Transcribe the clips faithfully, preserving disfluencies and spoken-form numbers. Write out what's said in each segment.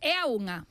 e a unha.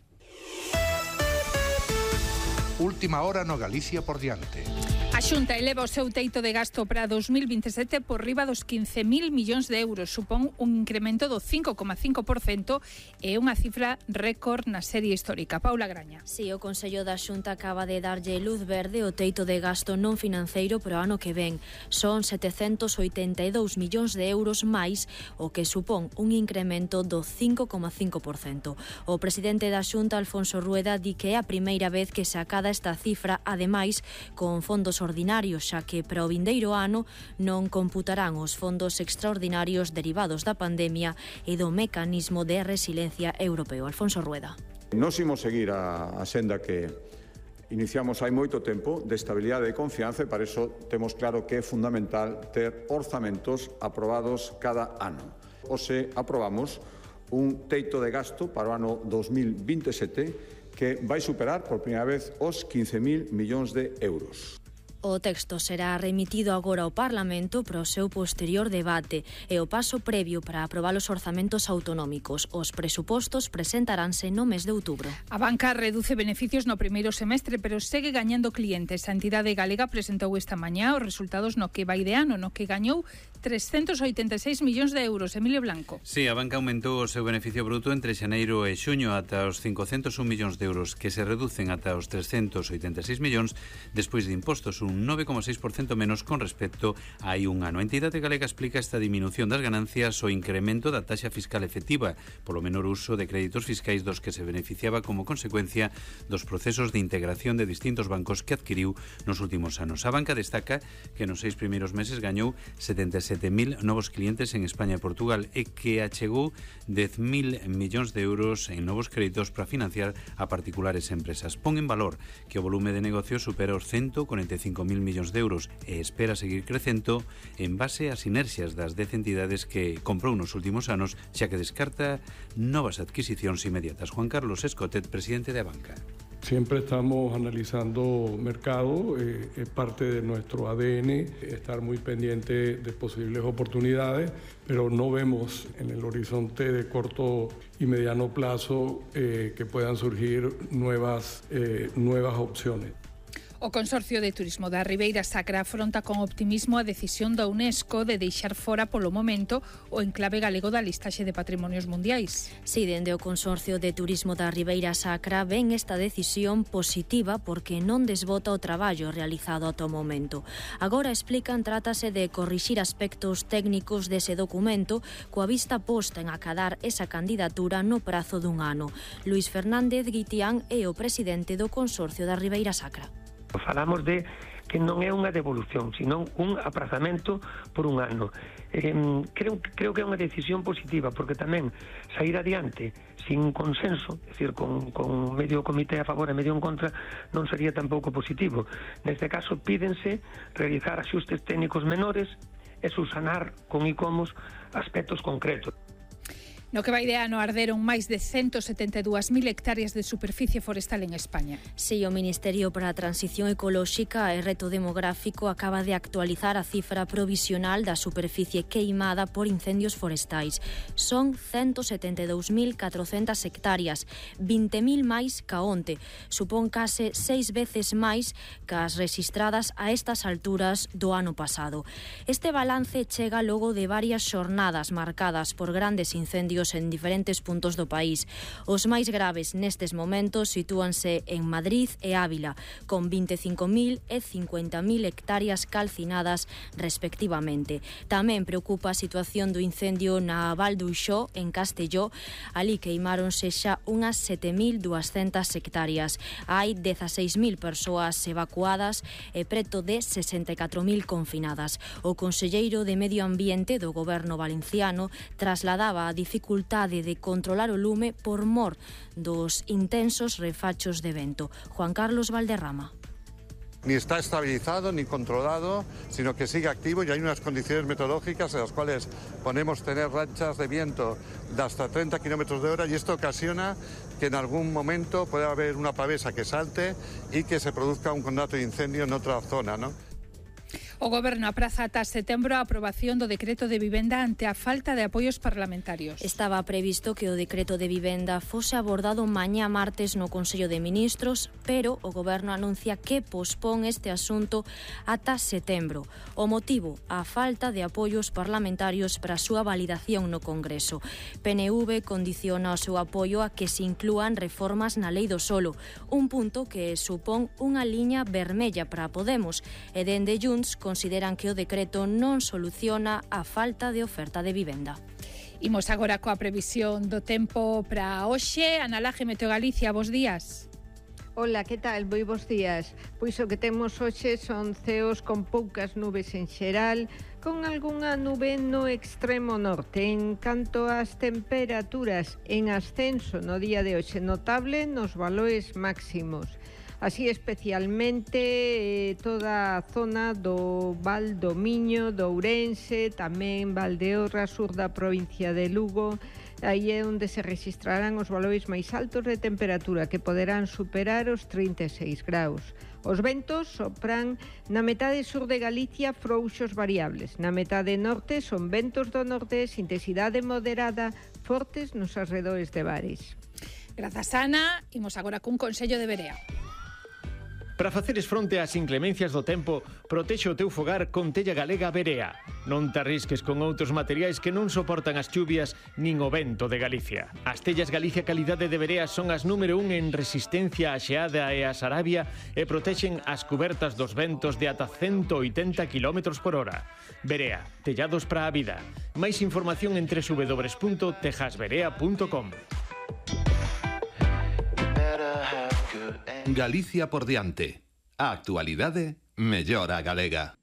Última hora no Galicia por diante. A Xunta eleva o seu teito de gasto para dos mil vinte e sete por riba dos quince mil millóns de euros. Supón un incremento do cinco coma cinco por cento e unha cifra récord na serie histórica. Paula Graña. Si, o Consello da Xunta acaba de darlle luz verde o teito de gasto non financeiro para o ano que ven. Son setecentos oitenta e dous millóns de euros máis, o que supón un incremento do cinco coma cinco por cento. O presidente da Xunta, Alfonso Rueda, di que é a primeira vez que se acada esta cifra, ademais, con fondos ordinarios, xa que para o vindeiro ano non computarán os fondos extraordinarios derivados da pandemia e do mecanismo de resiliencia europeo. Alfonso Rueda. Nos imos seguir a, a senda que iniciamos hai moito tempo de estabilidade e confianza, e para iso temos claro que é fundamental ter orzamentos aprobados cada ano. Ose aprobamos un teito de gasto para o ano dos mil vinte e sete que vai superar por primeira vez os quince mil millóns de euros. O texto será remitido agora ao Parlamento para o seu posterior debate e o paso previo para aprobar os orzamentos autonómicos. Os presupostos presentaránse no mes de outubro. A banca reduce beneficios no primeiro semestre, pero segue gañando clientes. A entidade galega presentou esta mañá os resultados no que vai de ano, no que gañou trescentos oitenta e seis millóns de euros. Emilio Blanco. Sí, a banca aumentou o seu beneficio bruto entre xaneiro e xuño ata os cincocentos un millóns de euros, que se reducen ata os trescentos oitenta e seis millóns despois de impostos, un nove coma seis por cento menos con respecto a hai un ano. A entidade galega explica esta diminución das ganancias o incremento da taxa fiscal efectiva polo menor uso de créditos fiscais dos que se beneficiaba como consecuencia dos procesos de integración de distintos bancos que adquiriu nos últimos anos. A banca destaca que nos seis primeiros meses gañou setenta e sete mil novos clientes en España e Portugal e que achegou dez mil millóns de euros en novos créditos para financiar a particulares e empresas. Pon en valor que o volume de negocio supera os ciento cuarenta e cinco mil millóns de euros e espera seguir crecendo en base ás inercias das dez entidades que comprou nos últimos anos, xa que descarta novas adquisicións inmediatas. Juan Carlos Escotet, presidente de Abanca. Siempre estamos analizando mercado, eh, es parte de nuestro A D N, estar muy pendiente de posibles oportunidades, pero no vemos en el horizonte de corto y mediano plazo eh, que puedan surgir nuevas, eh, nuevas opciones. O Consorcio de Turismo da Ribeira Sacra afronta con optimismo a decisión da UNESCO de deixar fora polo momento o enclave galego da listaxe de patrimonios mundiais. Si, dende o Consorcio de Turismo da Ribeira Sacra ven esta decisión positiva porque non desbota o traballo realizado ata o momento. Agora, explican, trátase de corrixir aspectos técnicos dese documento coa vista posta en acadar esa candidatura no prazo dun ano. Luís Fernández Guitián é o presidente do Consorcio da Ribeira Sacra. Falamos de que non é unha devolución, sino un aprazamento por un ano. Eh, creo, creo que é unha decisión positiva, porque tamén sair adiante sin consenso, é dicir, con, con medio comité a favor e medio en contra, non sería tampouco positivo. Neste caso, pídense realizar axustes técnicos menores e subsanar con ICOMOS aspectos concretos. No que vai de ano arderon máis de ciento setenta e dúas mil hectáreas de superficie forestal en España. Si, o Ministerio para a Transición Ecolóxica e Reto Demográfico acaba de actualizar a cifra provisional da superficie queimada por incendios forestais. Son ciento setenta e dous mil catrocentas hectáreas, vinte mil máis ca onte. Supón case seis veces máis cas rexistradas a estas alturas do ano pasado. Este balance chega logo de varias xornadas marcadas por grandes incendios en diferentes puntos do país. Os máis graves nestes momentos sitúanse en Madrid e Ávila, con vinte e cinco mil e cincuenta mil hectáreas calcinadas respectivamente. Tamén preocupa a situación do incendio na Val do Uxó, en Castelló. Ali queimáronse xa unhas sete mil duascentas hectáreas. Hai dezaseis mil persoas evacuadas e preto de sesenta e catro mil confinadas. O conselleiro de Medio Ambiente do Goberno valenciano trasladaba a dificultade de controlar o lume por mor dos intensos refachos de vento. Juan Carlos Valderrama. Ni está estabilizado ni controlado, sino que sigue activo y hay unas condiciones meteorológicas en las cuales podemos tener rachas de viento de hasta treinta kilómetros de hora y esto ocasiona que en algún momento pueda haber una pavesa que salte y que se produzca un conato de incendio en otra zona, ¿no? O Goberno apraza ata setembro a aprobación do decreto de vivenda ante a falta de apoios parlamentarios. Estaba previsto que o decreto de vivenda fose abordado mañá martes no Consello de Ministros, pero o Goberno anuncia que pospón este asunto ata setembro. O motivo, a falta de apoios parlamentarios para a súa validación no Congreso. P N V condiciona o seu apoio a que se inclúan reformas na lei do solo, un punto que supón unha liña vermella para Podemos, e dende Junts consideran que o decreto non soluciona a falta de oferta de vivenda. Imos agora coa previsión do tempo para hoxe. Ana Laje, Meteo Galicia, bos días. Ola, que tal? Moi bons días. Pois o que temos hoxe son ceos con poucas nubes en xeral, con algunha nube no extremo norte. En canto ás temperaturas, en ascenso no día de hoxe, notable nos valores máximos. Así especialmente eh, toda a zona do Val do Miño, do Ourense, tamén Valdeorra, sur da provincia de Lugo. Aí é onde se registrarán os valores máis altos de temperatura, que poderán superar os trinta e seis graus. Os ventos sopran na metade sur de Galicia frouxos variables. Na metade norte son ventos do norte, intensidade moderada, fortes nos arredores de bares. Grazas, Ana. Imos agora cun consello de Berea. Para faceres fronte ás inclemencias do tempo, protexe o teu fogar con tella galega Berea. Non te arrisques con outros materiais que non soportan as chuvias nin o vento de Galicia. As tellas Galicia Calidade de Berea son as número un en resistencia á xeada e á sarabia e protexen as cubertas dos ventos de ata ciento oitenta kilómetros por hora. Berea, tellados para a vida. Máis información en doble u doble u doble u punto tejasberea punto com. Galicia por diante. A actualidade mellora galega.